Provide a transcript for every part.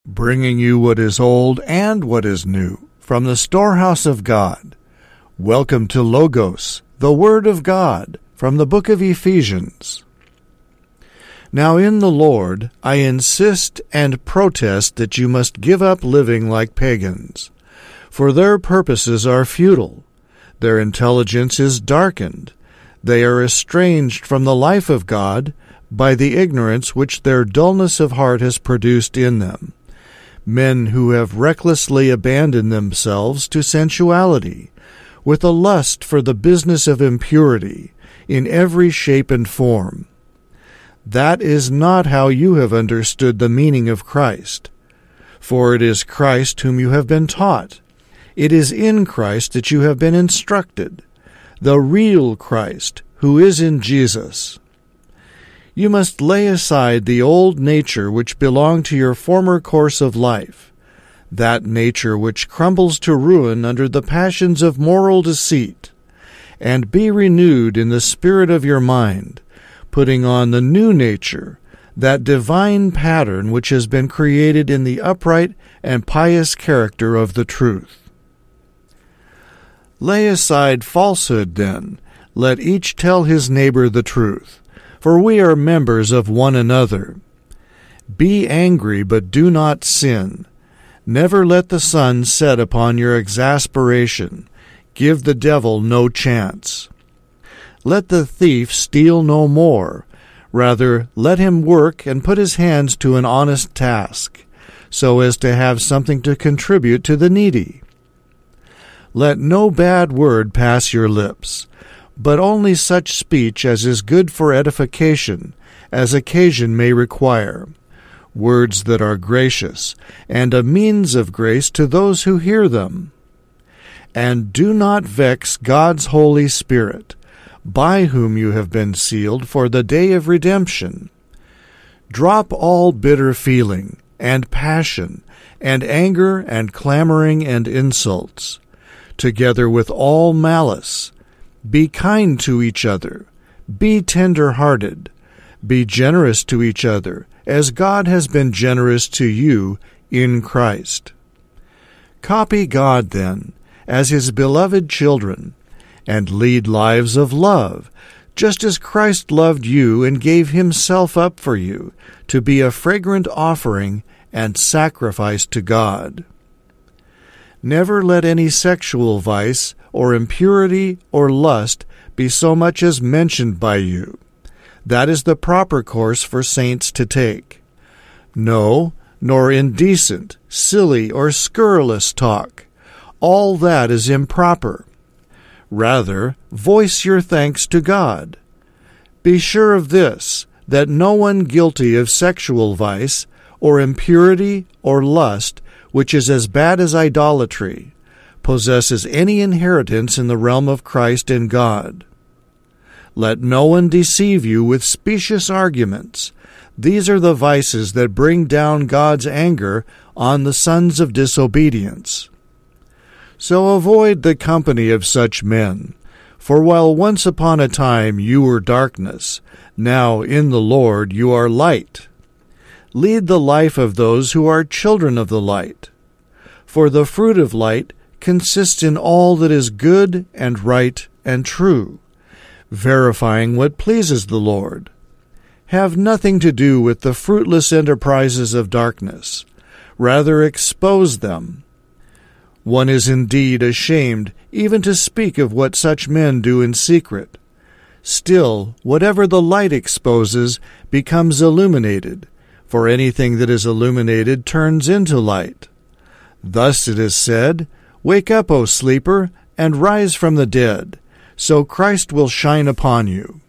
bringing you what is old and what is new from the storehouse of God. Welcome to Logos, the Word of God, from the book of Ephesians. Now in the Lord I insist and protest that you must give up living like pagans, for their purposes are futile. Their intelligence is darkened. They are estranged from the life of God by the ignorance which their dullness of heart has produced in them. Men who have recklessly abandoned themselves to sensuality, with a lust for the business of impurity, in every shape and form. That is not how you have understood the meaning of Christ. For it is Christ whom you have been taught. It is in Christ that you have been instructed, the real Christ, who is in Jesus. You must lay aside the old nature which belonged to your former course of life, that nature which crumbles to ruin under the passions of moral deceit, and be renewed in the spirit of your mind, putting on the new nature, that divine pattern which has been created in the upright and pious character of the truth. Lay aside falsehood, then. Let each tell his neighbor the truth, for we are members of one another. Be angry, but do not sin. Never let the sun set upon your exasperation. Give the devil no chance. Let the thief steal no more. Rather, let him work and put his hands to an honest task, so as to have something to contribute to the needy. Let no bad word pass your lips, but only such speech as is good for edification, as occasion may require, words that are gracious, and a means of grace to those who hear them. And do not vex God's Holy Spirit, by whom you have been sealed for the day of redemption. Drop all bitter feeling, and passion, and anger, and clamoring, and insults, together with all malice. Be kind to each other. Be tender-hearted. Be generous to each other, as God has been generous to you in Christ. Copy God, then, as His beloved children, and lead lives of love, just as Christ loved you and gave Himself up for you, to be a fragrant offering and sacrifice to God. Never let any sexual vice or impurity or lust be so much as mentioned by you. That is the proper course for saints to take. No, nor indecent, silly, or scurrilous talk. All that is improper. Rather, voice your thanks to God. Be sure of this, that no one guilty of sexual vice, or impurity, or lust, which is as bad as idolatry, possesses any inheritance in the realm of Christ and God. Let no one deceive you with specious arguments. These are the vices that bring down God's anger on the sons of disobedience. So avoid the company of such men, for while once upon a time you were darkness, now in the Lord you are light. Lead the life of those who are children of the light. For the fruit of light consists in all that is good and right and true, verifying what pleases the Lord. Have nothing to do with the fruitless enterprises of darkness. Rather expose them. One is indeed ashamed even to speak of what such men do in secret. Still, whatever the light exposes becomes illuminated, for anything that is illuminated turns into light. Thus it is said, "Wake up, O sleeper, and rise from the dead, so Christ will shine upon you."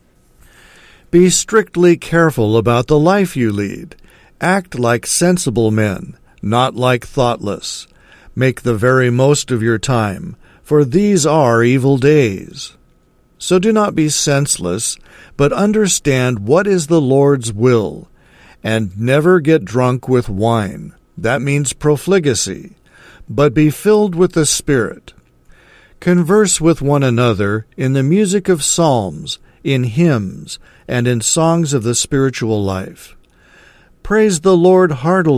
Be strictly careful about the life you lead. Act like sensible men, not like thoughtless. Make the very most of your time, for these are evil days. So do not be senseless, but understand what is the Lord's will, and never get drunk with wine. That means profligacy, but be filled with the Spirit. Converse with one another in the music of psalms, in hymns, and in songs of the spiritual life. Praise the Lord heartily